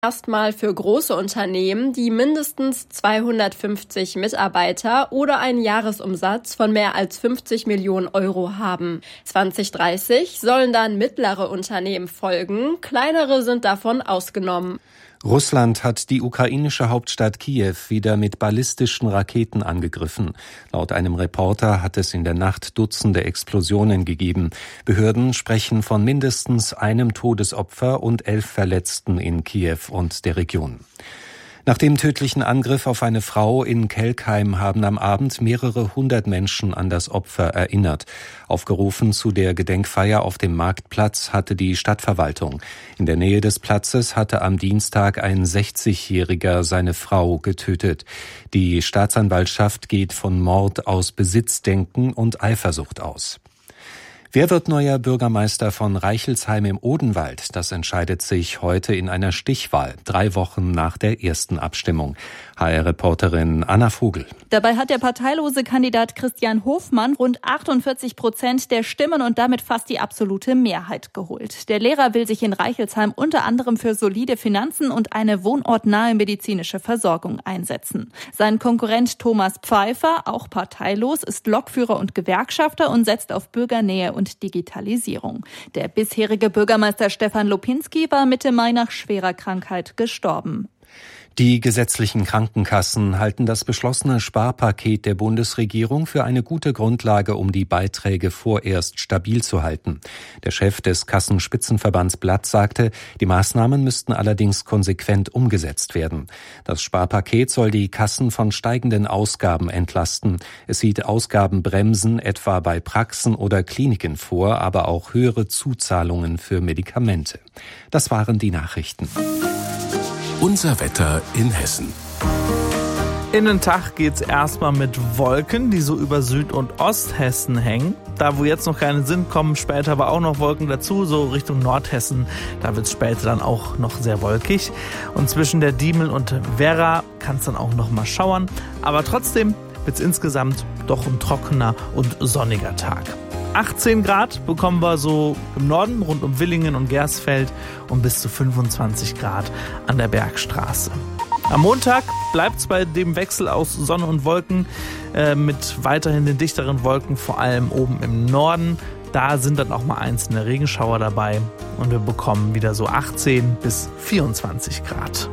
Erstmal für große Unternehmen, die mindestens 250 Mitarbeiter oder einen Jahresumsatz von mehr als 50 Millionen Euro haben. 2030 sollen dann mittlere Unternehmen folgen, kleinere sind davon ausgenommen. Russland hat die ukrainische Hauptstadt Kiew wieder mit ballistischen Raketen angegriffen. Laut einem Reporter hat es in der Nacht Dutzende Explosionen gegeben. Behörden sprechen von mindestens einem Todesopfer und 11 Verletzten in Kiew und der Region. Nach dem tödlichen Angriff auf eine Frau in Kelkheim haben am Abend mehrere hundert Menschen an das Opfer erinnert. Aufgerufen zu der Gedenkfeier auf dem Marktplatz hatte die Stadtverwaltung. In der Nähe des Platzes hatte am Dienstag ein 60-Jähriger seine Frau getötet. Die Staatsanwaltschaft geht von Mord aus Besitzdenken und Eifersucht aus. Wer wird neuer Bürgermeister von Reichelsheim im Odenwald? Das entscheidet sich heute in einer Stichwahl, 3 Wochen nach der ersten Abstimmung. HR-Reporterin Anna Vogel. Dabei hat der parteilose Kandidat Christian Hofmann rund 48% der Stimmen und damit fast die absolute Mehrheit geholt. Der Lehrer will sich in Reichelsheim unter anderem für solide Finanzen und eine wohnortnahe medizinische Versorgung einsetzen. Sein Konkurrent Thomas Pfeiffer, auch parteilos, ist Lokführer und Gewerkschafter und setzt auf Bürgernähe und Digitalisierung. Der bisherige Bürgermeister Stefan Lopinski war Mitte Mai nach schwerer Krankheit gestorben. Die gesetzlichen Krankenkassen halten das beschlossene Sparpaket der Bundesregierung für eine gute Grundlage, um die Beiträge vorerst stabil zu halten. Der Chef des Kassenspitzenverbands Blatt sagte, die Maßnahmen müssten allerdings konsequent umgesetzt werden. Das Sparpaket soll die Kassen von steigenden Ausgaben entlasten. Es sieht Ausgabenbremsen etwa bei Praxen oder Kliniken vor, aber auch höhere Zuzahlungen für Medikamente. Das waren die Nachrichten. Unser Wetter in Hessen. In den Tag geht's erstmal mit Wolken, die so über Süd- und Osthessen hängen. Da, wo jetzt noch keine sind, kommen später aber auch noch Wolken dazu, so Richtung Nordhessen. Da wird's später dann auch noch sehr wolkig. Und zwischen der Diemel und Werra kann's dann auch noch mal schauern. Aber trotzdem wird's insgesamt doch ein trockener und sonniger Tag. 18 Grad bekommen wir so im Norden rund um Villingen und Gersfeld und bis zu 25 Grad an der Bergstraße. Am Montag bleibt es bei dem Wechsel aus Sonne und Wolken mit weiterhin den dichteren Wolken, vor allem oben im Norden. Da sind dann auch mal einzelne Regenschauer dabei und wir bekommen wieder so 18 bis 24 Grad.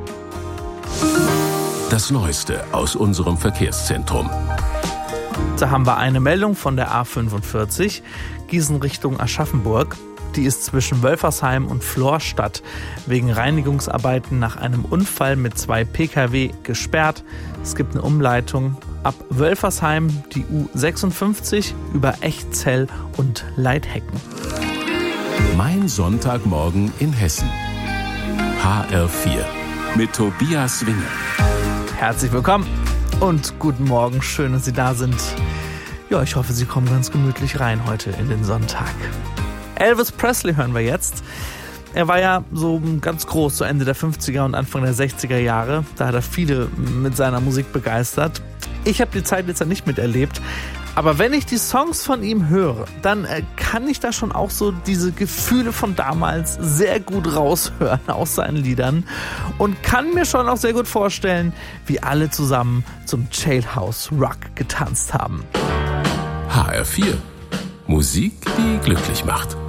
Das Neueste aus unserem Verkehrszentrum. Da haben wir eine Meldung von der A45, Gießen Richtung Aschaffenburg. Die ist zwischen Wölfersheim und Florstadt wegen Reinigungsarbeiten nach einem Unfall mit 2 Pkw gesperrt. Es gibt eine Umleitung ab Wölfersheim, die U56 über Echzell und Leithecken. Mein Sonntagmorgen in Hessen. HR4 mit Tobias Winge. Herzlich willkommen und guten Morgen, schön, dass Sie da sind. Ja, ich hoffe, Sie kommen ganz gemütlich rein heute in den Sonntag. Elvis Presley hören wir jetzt. Er war ja so ganz groß, so Ende der 50er und Anfang der 60er Jahre. Da hat er viele mit seiner Musik begeistert. Ich habe die Zeit jetzt ja nicht miterlebt. Aber wenn ich die Songs von ihm höre, dann kann ich da schon auch so diese Gefühle von damals sehr gut raushören aus seinen Liedern und kann mir schon auch sehr gut vorstellen, wie alle zusammen zum Jailhouse Rock getanzt haben. HR4. Musik, die glücklich macht.